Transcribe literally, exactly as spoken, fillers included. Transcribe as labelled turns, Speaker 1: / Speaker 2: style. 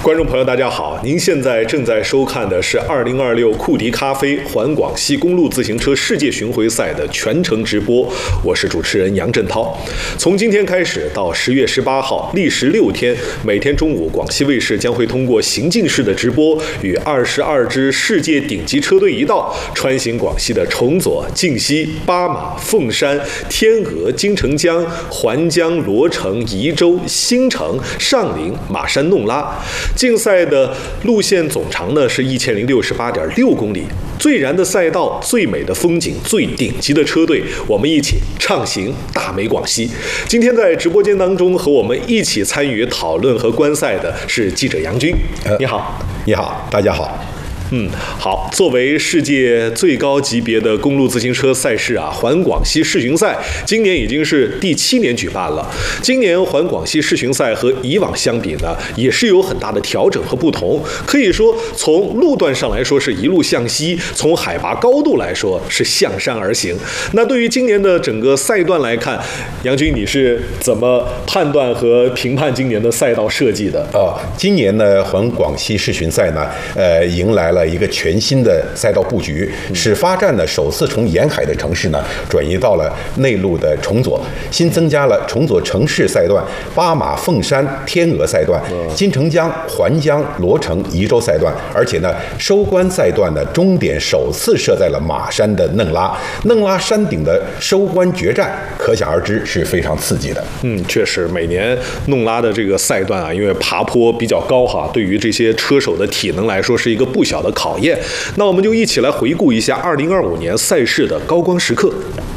Speaker 1: 观众朋友，大家好！您现在正在收看的是二零二六库迪咖啡环广西公路自行车世界巡回赛的全程直播，我是主持人杨振涛。从今天开始到十月十八号，历时六天，每天中午，广西卫视将会通过行进式的直播，与二十二支世界顶级车队一道，穿行广西的崇左、靖西、巴马、凤山、天鹅、金城江、环江、罗城、宜州、新城、上林、马山弄拉。竞赛的路线总长呢是一千零六十八点六公里，最燃的赛道、最美的风景、最顶级的车队，我们一起畅行大美广西。今天在直播间当中和我们一起参与讨论和观赛的是记者杨军。你好，
Speaker 2: 你好，大家好。
Speaker 1: 嗯，好。作为世界最高级别的公路自行车赛事啊，环广西世巡赛今年已经是第七年举办了。今年环广西世巡赛和以往相比呢，也是有很大的调整和不同。可以说，从路段上来说是一路向西，从海拔高度来说是向山而行。那对于今年的整个赛段来看，杨军你是怎么判断和评判今年的赛道设计的？
Speaker 2: 哦，今年呢，环广西世巡赛呢，呃，迎来了了一个全新的赛道布局，使发站呢首次从沿海的城市呢转移到了内陆的崇左，新增加了崇左城市赛段、巴马、凤山、天鹅赛段、金城江、环江、罗城、宜州赛段，而且呢收官赛段的终点首次设在了马山的嫩拉，嫩拉山顶的收官决战，可想而知是非常刺激的。
Speaker 1: 嗯，确实，每年弄拉的这个赛段啊，因为爬坡比较高哈，对于这些车手的体能来说是一个不小的考验。那我们就一起来回顾一下二零二五年赛事的高光时刻。